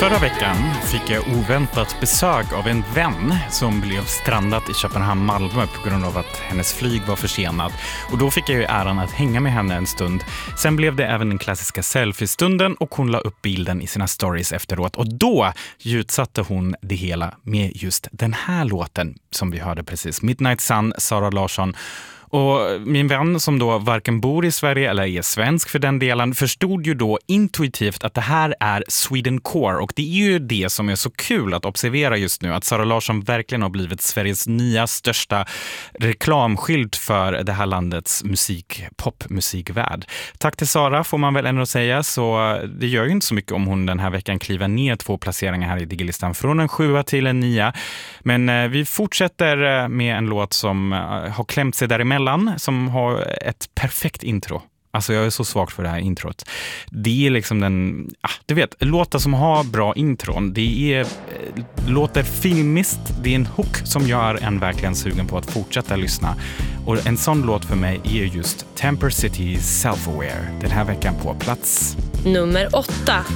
Förra veckan fick jag oväntat besök av en vän som blev strandat i Köpenhamn-Malmö på grund av att hennes flyg var försenat. Och då fick jag ju äran att hänga med henne en stund. Sen blev det även den klassiska selfie-stunden och hon la upp bilden i sina stories efteråt. Och då ljudsatte hon det hela med just den här låten som vi hörde precis. Midnight Sun, Zara Larsson. Och min vän som då varken bor i Sverige eller är svensk för den delen förstod ju då intuitivt att det här är Swedencore. Och det är ju det som är så kul att observera just nu. Att Zara Larsson verkligen har blivit Sveriges nya största reklamskylt för det här landets popmusikvärld. Tack till Zara får man väl ändå säga. Så det gör ju inte så mycket om hon den här veckan kliver ner 2 placeringar här i Digilistan. Från en 7 till en 9. Men vi fortsätter med en låt som har klämt sig däremellan. Som har ett perfekt intro. Alltså jag är så svag för det här introt. Det är liksom du vet, låtar som har bra intron. Det låter filmiskt. Det är en hook som gör en verkligen sugen på att fortsätta lyssna. Och en sån låt för mig är just Temper City Self-Aware. Den här veckan på plats nummer 8.